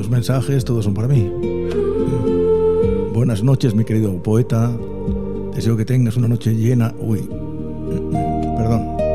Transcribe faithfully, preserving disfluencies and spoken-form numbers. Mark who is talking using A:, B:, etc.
A: Estos mensajes todos son para mí. Buenas noches, mi querido poeta. Deseo que tengas una noche llena... Uy, perdón.